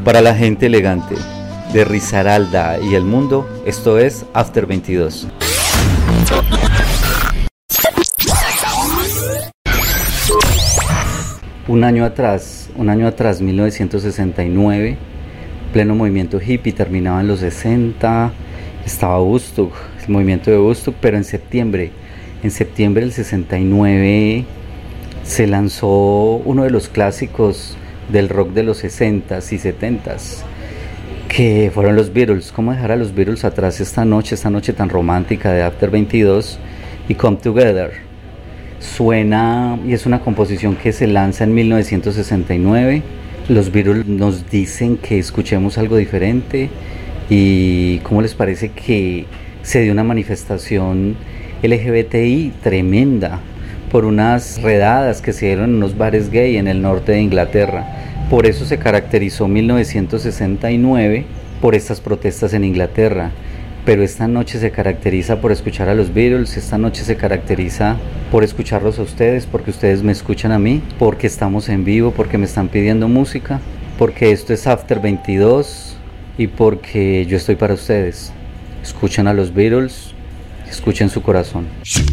Para la gente elegante de Risaralda y el mundo, esto es After 22. Un año atrás, 1969, pleno movimiento hippie, terminaba en los 60, estaba Woodstock, el movimiento de Woodstock, pero en septiembre del 69 se lanzó uno de los clásicos del rock de los 60s y 70s, que fueron los Beatles. ¿Cómo dejar a los Beatles atrás esta noche tan romántica de After 22 y Come Together? Suena y es una composición que se lanza en 1969. Los Beatles nos dicen que escuchemos algo diferente. ¿Y cómo les parece que se dio una manifestación LGBTI tremenda por unas redadas que se dieron en unos bares gay en el norte de Inglaterra? Por eso se caracterizó 1969 por estas protestas en Inglaterra. Pero esta noche se caracteriza por escuchar a los Beatles, esta noche se caracteriza por escucharlos a ustedes, porque ustedes me escuchan a mí, porque estamos en vivo, porque me están pidiendo música, porque esto es After 22 y porque yo estoy para ustedes. Escuchen a los Beatles, escuchen su corazón.